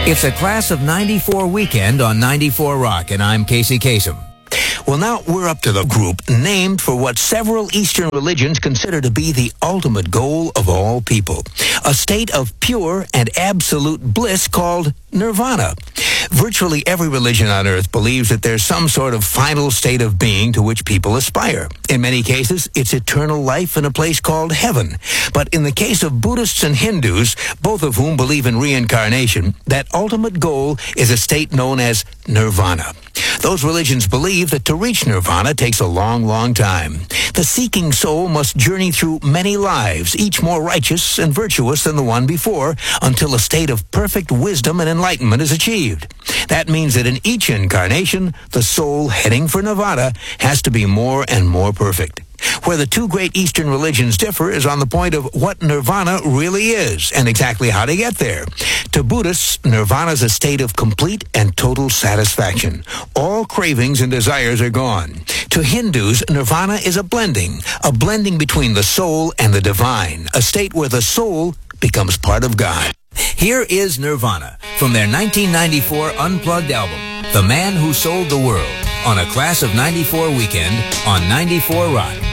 It's a Class of 94 weekend on 94 Rock, and I'm Casey Kasem. Well, now we're up to the group named for what several Eastern religions consider to be the ultimate goal of all people, a state of pure and absolute bliss called nirvana. Virtually every religion on earth believes that there's some sort of final state of being to which people aspire. In many cases, it's eternal life in a place called heaven. But in the case of Buddhists and Hindus, both of whom believe in reincarnation, that ultimate goal is a state known as nirvana. Those religions believe that to reach nirvana takes a long, long time. The seeking soul must journey through many lives, each more righteous and virtuous than the one before, until a state of perfect wisdom and enlightenment is achieved. That means that in each incarnation, the soul heading for nirvana has to be more and more perfect. Where the two great Eastern religions differ is on the point of what nirvana really is and exactly how to get there. To Buddhists, nirvana is a state of complete and total satisfaction. All cravings and desires are gone. To Hindus, nirvana is a blending between the soul and the divine, a state where the soul becomes part of God. Here is Nirvana from their 1994 Unplugged album, The Man Who Sold the World, on a Class of 94 weekend on 94 Rock.